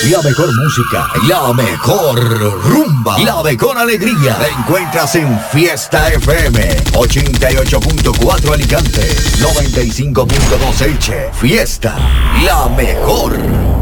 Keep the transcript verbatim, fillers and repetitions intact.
La mejor música, la mejor rumba, la mejor alegría. La encuentras en Fiesta F M ochenta y ocho punto cuatro Alicante, noventa y cinco punto dos H. Fiesta, la mejor.